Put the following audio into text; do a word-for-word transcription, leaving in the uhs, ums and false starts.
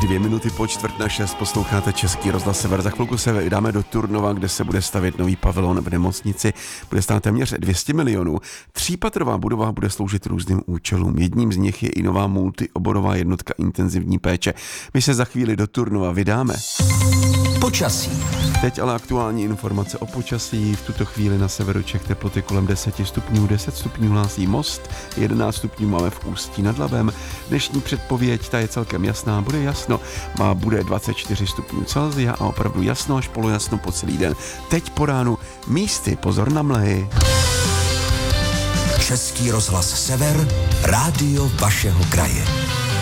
Dvě minuty po čtvrt na šest posloucháte Český rozhlas Sever. Za chvilku se vydáme do Turnova, kde se bude stavět nový pavilon v nemocnici. Bude stát téměř dvě stě milionů. Třípatrová budova bude sloužit různým účelům. Jedním z nich je i nová multioborová jednotka intenzivní péče. My se za chvíli do Turnova vydáme. Počasí. Teď ale aktuální informace o počasí. V tuto chvíli na severu Čech teploty kolem deset stupňů, deset stupňů hlásí Most, jedenáct stupňů máme v Ústí nad Labem. Dnešní předpověď, ta je celkem jasná, bude jasno, má bude dvacet čtyři stupňů Celsia a opravdu jasno až polojasno po celý den. Teď po ránu místy pozor na mlhy. Český rozhlas Sever, rádio vašeho kraje.